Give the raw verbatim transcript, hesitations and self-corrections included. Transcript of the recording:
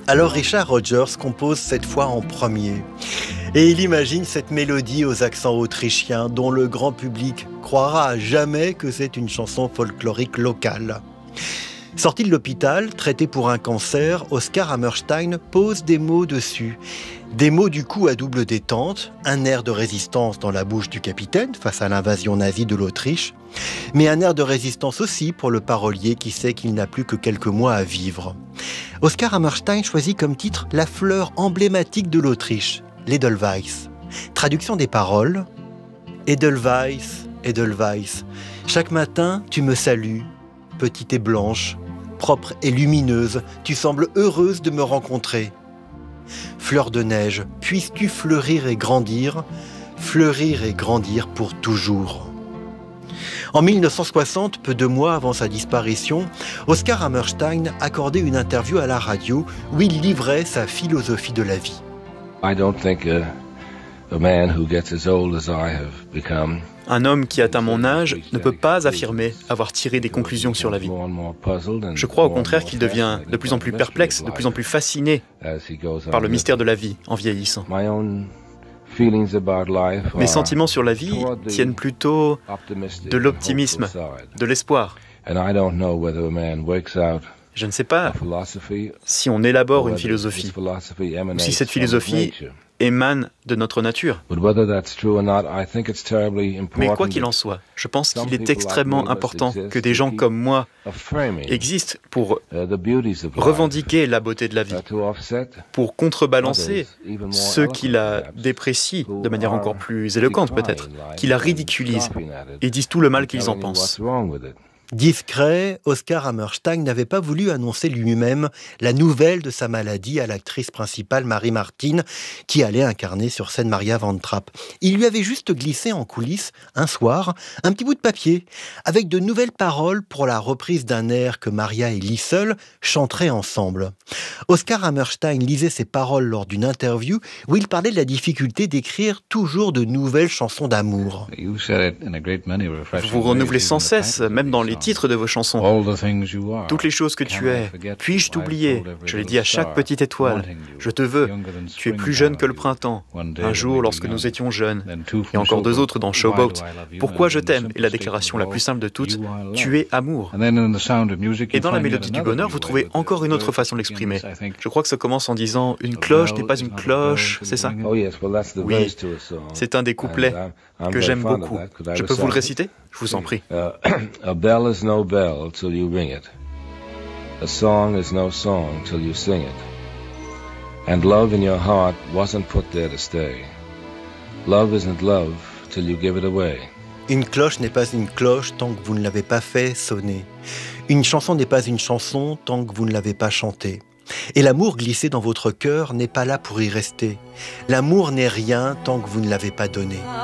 Alors Richard Rodgers compose cette fois en premier. Et il imagine cette mélodie aux accents autrichiens dont le grand public croira à jamais que c'est une chanson folklorique locale. Sorti de l'hôpital, traité pour un cancer, Oscar Hammerstein pose des mots dessus. Des mots du coup à double détente, un air de résistance dans la bouche du capitaine face à l'invasion nazie de l'Autriche, mais un air de résistance aussi pour le parolier qui sait qu'il n'a plus que quelques mois à vivre. Oscar Hammerstein choisit comme titre la fleur emblématique de l'Autriche, l'Edelweiss. Traduction des paroles: Edelweiss, Edelweiss. Chaque matin, tu me salues, petite et blanche, propre et lumineuse, tu sembles heureuse de me rencontrer. Fleur de neige, puisses-tu fleurir et grandir, fleurir et grandir pour toujours. En mille neuf cent soixante, peu de mois avant sa disparition, Oscar Hammerstein accordait une interview à la radio où il livrait sa philosophie de la vie. I don't think a, a man who gets as old as I have become. Un homme qui atteint mon âge ne peut pas affirmer avoir tiré des conclusions sur la vie. Je crois au contraire qu'il devient de plus en plus perplexe, de plus en plus fasciné par le mystère de la vie en vieillissant. Mes sentiments sur la vie tiennent plutôt de l'optimisme, de l'espoir. Je ne sais pas si on élabore une philosophie ou si cette philosophie émane de notre nature. Mais quoi qu'il en soit, je pense qu'il est extrêmement important que des gens comme moi existent pour revendiquer la beauté de la vie, pour contrebalancer ceux qui la déprécient de manière encore plus éloquente peut-être, qui la ridiculisent et disent tout le mal qu'ils en pensent. Discret, Oscar Hammerstein n'avait pas voulu annoncer lui-même la nouvelle de sa maladie à l'actrice principale Marie Martin, qui allait incarner sur scène Maria Van Trapp. Il lui avait juste glissé en coulisses, un soir, un petit bout de papier, avec de nouvelles paroles pour la reprise d'un air que Maria et Liesl chanteraient ensemble. Oscar Hammerstein lisait ces paroles lors d'une interview où il parlait de la difficulté d'écrire toujours de nouvelles chansons d'amour. Vous renouvelez sans cesse, même dans les titres de vos chansons. Toutes les choses que tu es. Puis-je t'oublier? Je l'ai dit à chaque petite étoile. Je te veux. Tu es plus jeune que le printemps. Un jour, lorsque nous étions jeunes. Et encore deux autres dans Showboat. Pourquoi je t'aime? Et la déclaration la plus simple de toutes, tu es amour. Et dans la mélodie du bonheur, vous trouvez encore une autre façon de l'exprimer. Je crois que ça commence en disant « Une cloche n'est pas une cloche », c'est ça? Oui, c'est un des couplets que j'aime beaucoup. Je peux vous le réciter? Je vous en prie. A bell is no bell till you ring it. A song is no song till you sing it. And love in your heart wasn't put there to stay. Love isn't love till you give it away. Une cloche n'est pas une cloche tant que vous ne l'avez pas fait sonner. Une chanson n'est pas une chanson tant que vous ne l'avez pas chantée. Et l'amour glissé dans votre cœur n'est pas là pour y rester. L'amour n'est rien tant que vous ne l'avez pas donné.